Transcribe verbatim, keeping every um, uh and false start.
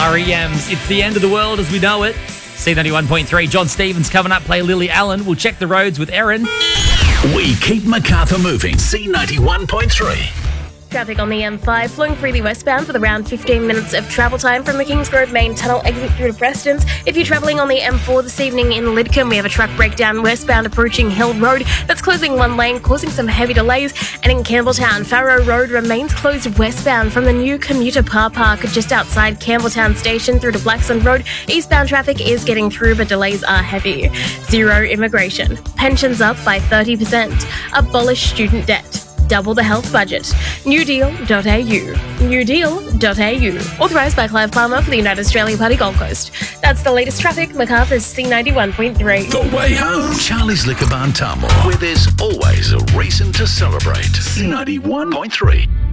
R E M's It's the End of the World as We Know It. C ninety-one point three, John Stevens coming up, play Lily Allen. We'll check the roads with Erin. We keep Macarthur moving. C ninety-one point three. Traffic on the M five flowing freely westbound with around fifteen minutes of travel time from the Kingsgrove main tunnel exit through to Prestons. If you're travelling on the M four this evening in Lidcombe, we have a truck breakdown westbound approaching Hill Road that's closing one lane, causing some heavy delays. And in Campbelltown, Farrow Road remains closed westbound from the new commuter car park just outside Campbelltown Station through to Blackson Road. Eastbound traffic is getting through, but delays are heavy. Zero immigration. Pensions up by thirty percent. Abolish student debt. Double the health budget. new deal dot a u. new deal dot a u. Authorised by Clive Palmer for the United Australia Party Gold Coast. That's the latest traffic. Macarthur's C ninety-one point three. The way home. Charlie's Liquor Barn Tamworth, where there's always a reason to celebrate. C ninety-one point three.